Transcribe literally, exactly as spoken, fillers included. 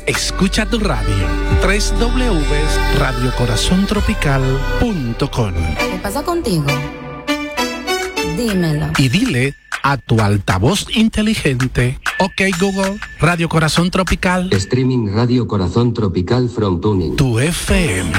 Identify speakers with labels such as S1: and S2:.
S1: Escucha tu radio. doble u doble u doble u punto radio corazón tropical punto com.
S2: ¿Qué pasa contigo? Dímelo.
S1: Y dile a tu altavoz inteligente: OK Google, Radio Corazón Tropical.
S3: Streaming Radio Corazón Tropical from Tuning.
S1: Tu F M.